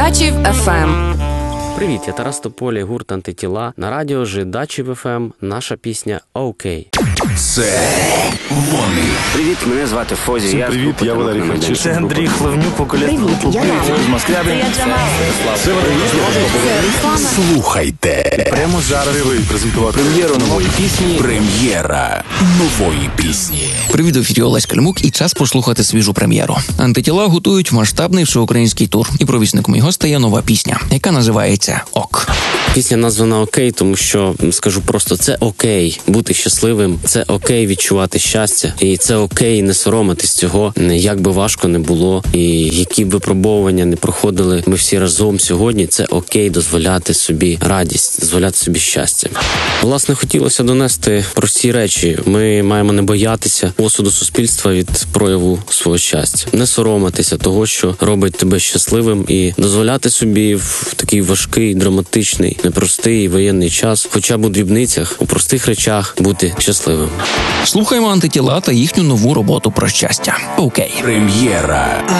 Жидачів FM. Привіт, я Тарас Тополі, гурт «Антитіла». На радіо Жидачів FM наша пісня «Окей». Це вони. Привіт, мене звати Фозі. Привіт, я Валерій Франчишин. Це Андрій Хлевнюк, вокаліст групи з Москви. Це слухайте. Прямо зараз Презентувати прем'єру нової пісні. Прем'єра нової пісні. Привіт, в ефірі Олесь Кальмук, і час послухати свіжу прем'єру. «Антитіла» готують масштабний всеукраїнський тур, і провісником його стає нова пісня, яка називається «Ок». Пісня названа «Окей», тому що, скажу просто, це окей бути щасливим, це окей відчувати щастя, і це окей не соромитись цього, як би важко не було, і які б випробовування не проходили ми всі разом сьогодні, це окей дозволяти собі радість, дозволяти собі щастя. Власне, хотілося донести прості речі. Ми маємо не боятися осуду суспільства від прояву свого щастя, не соромитися того, що робить тебе щасливим, і дозволяти собі в такий важкий, драматичний, непростий воєнний час, хоча б у дрібницях, у простих речах бути щасливим. Слухаємо «Антитіла» та їхню нову роботу про щастя. «Окей». Прем'єра